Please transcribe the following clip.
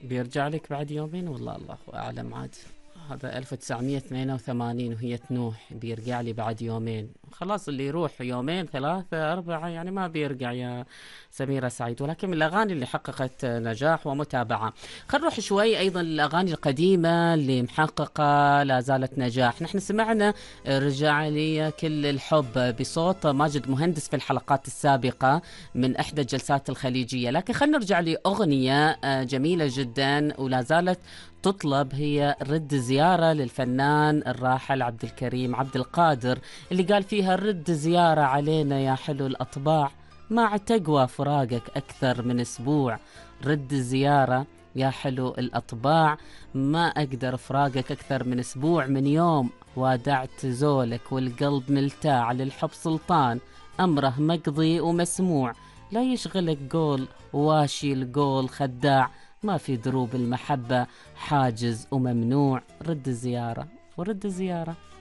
بيرجع لك بعد يومين والله الله أعلم عاد. هذا 1982 وهي تنوح، بيرجع لي بعد يومين. خلاص اللي يروح يومين ثلاثة أربعة يعني ما بيرجع يا سميرة سعيد. ولكن من الأغاني اللي حققت نجاح ومتابعة. خلينا نروح شوي أيضا الأغاني القديمة اللي محققة لا زالت نجاح. نحن سمعنا رجع لي كل الحب بصوت ماجد مهندس في الحلقات السابقة من إحدى الجلسات الخليجية، لكن خلينا نرجع لأغنية جميلة جدا ولا زالت تطلب، هي رد زيارة للفنان الراحل عبد الكريم عبد القادر، اللي قال فيها رد زيارة علينا يا حلو الأطباع، ما تقوى فراقك أكثر من أسبوع. رد زيارة يا حلو الأطباع، ما أقدر فراقك أكثر من أسبوع. من يوم وادعت زولك والقلب ملتاع، للحب سلطان أمره مقضي ومسموع، لا يشغلك قول واشي القول خداع، ما في دروب المحبة حاجز وممنوع. رد الزيارة ورد الزيارة.